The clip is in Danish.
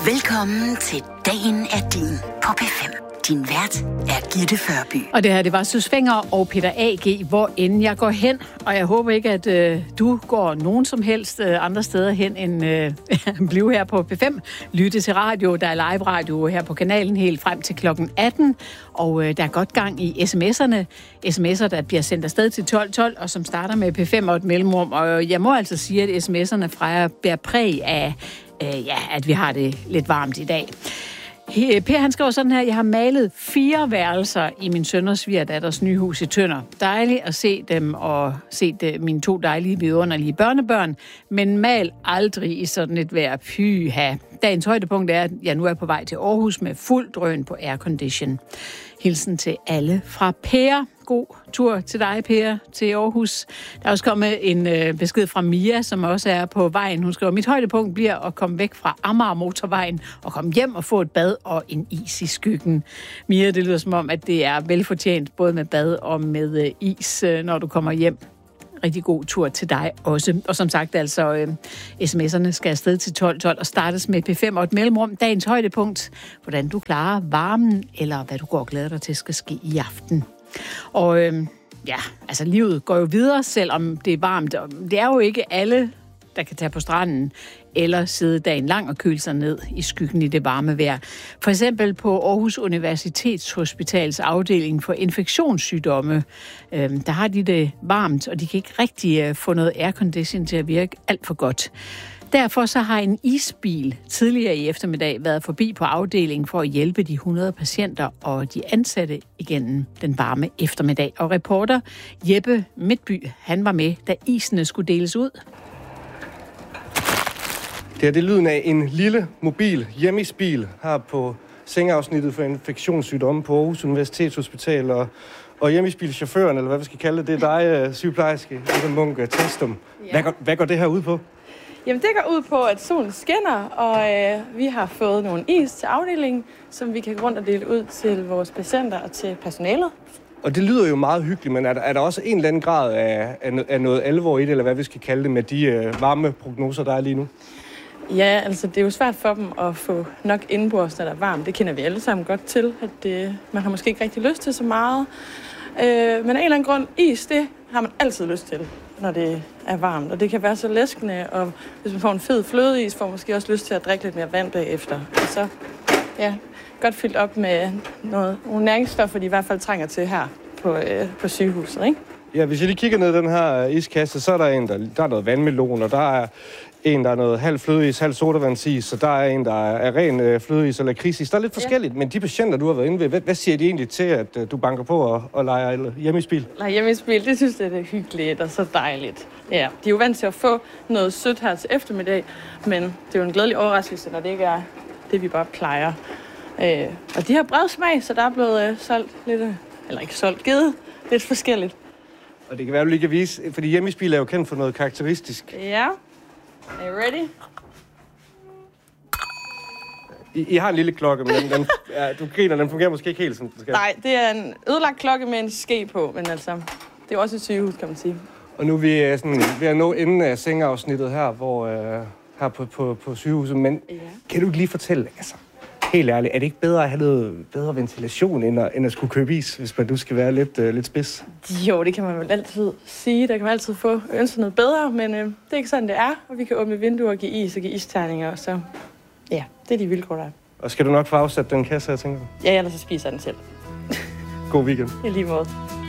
Velkommen til Dagen er din på P5. Din vært er Gitte Førby. Og det her, det var Søs Fenger og Peter A.G., hvor end jeg går hen. Og jeg håber ikke, at du går nogen som helst andre steder hen end blive her på P5. Lytte til radio, der er live radio her på kanalen helt frem til klokken 18. Og der er godt gang i sms'erne. Sms'er, der bliver sendt afsted til 1212, og som starter med P5 og et mellemrum. Og jeg må altså sige, at sms'erne fra jer bærer præg af, at vi har det lidt varmt i dag. Per, han skriver sådan her: jeg har malet 4 værelser i min søn og svigerdatters nye hus i Tønder. Dejligt at se dem og se mine 2 dejlige, vidunderlige børnebørn, men mal aldrig i sådan et vejr. Pyha. Dagens højdepunkt er, at jeg nu er på vej til Aarhus med fuld drøn på aircondition. Hilsen til alle fra Per. God tur til dig, Per, til Aarhus. Der er også kommet en besked fra Mia, som også er på vejen. Hun skriver: mit højdepunkt bliver at komme væk fra Amager Motorvejen og komme hjem og få et bad og en is i skyggen. Mia, det lyder som om, at det er velfortjent, både med bad og med is, når du kommer hjem. Rigtig god tur til dig også. Og som sagt, altså, sms'erne skal afsted til 1212 og startes med P5 og et mellemrum. Dagens højdepunkt, hvordan du klarer varmen, eller hvad du går og glæder dig til skal ske i aften. Og altså livet går jo videre, selvom det er varmt. Det er jo ikke alle, der kan tage på stranden eller sidde dagen lang og køle sig ned i skyggen i det varme vejr. For eksempel på Aarhus Universitetshospitals afdeling for infektionssygdomme, der har de det varmt, og de kan ikke rigtig få noget aircondition til at virke alt for godt. Derfor så har en isbil tidligere i eftermiddag været forbi på afdelingen for at hjælpe de 100 patienter og de ansatte igennem den varme eftermiddag. Og reporter Jeppe Midtby, han var med, da isene skulle deles ud. Det er lyden af en lille mobil hjemmeisbil her på sengeafsnittet for infektionssygdomme på Aarhus Universitetshospital. Og hjemmeisbilchaufføren, eller hvad vi skal kalde det, er dig, sygeplejerske, Eva Munk Testum. Ja. Hvad går det her ud på? Jamen, det går ud på, at solen skinner, og vi har fået nogle is til afdelingen, som vi kan gå rundt og dele ud til vores patienter og til personalet. Og det lyder jo meget hyggeligt, men er der også en eller anden grad af noget alvor i det, eller hvad vi skal kalde det, med de varme prognoser, der er lige nu? Ja, altså det er jo svært for dem at få nok indenbords, når der er varmt. Det kender vi alle sammen godt til, at man har måske ikke rigtig lyst til så meget. Men af en eller anden grund, is, det har man altid lyst til, når det er varmt. Og det kan være så læskende, og hvis man får en fed flødeis, får man måske også lyst til at drikke lidt mere vand bagefter. Og så, ja, godt fyldt op med nogle næringsstoffer, de i hvert fald trænger til her på sygehuset, ikke? Ja, hvis jeg lige kigger ned i den her iskasse, så er der en, der er noget vandmelon, og der er en, der er noget halv flødeis, halv sodavandsis, og der er en, der er ren flødeis eller lakridsis. Der er lidt forskelligt, men de patienter, du har været inde ved, hvad siger de egentlig til, at du banker på og leger hjemmeisbil? Leger hjemmeisbil, det synes jeg, det er hyggeligt og så dejligt. Ja, de er jo vant til at få noget sødt her til eftermiddag, men det er jo en glædelig overraskelse, når det ikke er det, vi bare plejer. Og de har bred smag, så der er blevet solgt lidt, eller ikke solgt, givet lidt forskelligt. Og det kan være, du lige kan vise, fordi hjemmeisbil er jo kendt for noget karakteristisk. Ja. Er you ready? I har en lille klokke, men du griner, den fungerer måske ikke helt, som den skal. Nej, det er en ødelagt klokke med en ske på, men altså, det er også et sygehus, kan man sige. Og nu er vi sådan ved at nå enden af sengeafsnittet her, hvor her på sygehuset, men kan du ikke lige fortælle, altså, helt ærligt, er det ikke bedre at have noget bedre ventilation, end at skulle købe is, hvis man nu skal være lidt spids? Jo, det kan man vel altid sige. Der kan man altid få ønske noget bedre, men det er ikke sådan, det er. Og vi kan åbne vinduer og give is og give isterninger, så ja, det er de vilkår, der er. Og skal du nok få afsat den kasse, jeg tænker? Ja, ellers så spiser den selv. God weekend. I lige måde.